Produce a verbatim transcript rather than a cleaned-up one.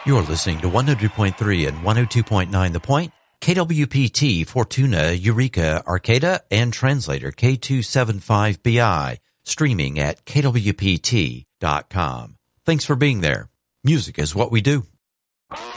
You're listening to one hundred point three and one oh two point nine The Point, K W P T, Fortuna, Eureka, Arcata, and translator K two seventy-five B I, streaming at K W P T dot com. Thanks for being there. Music is what we do.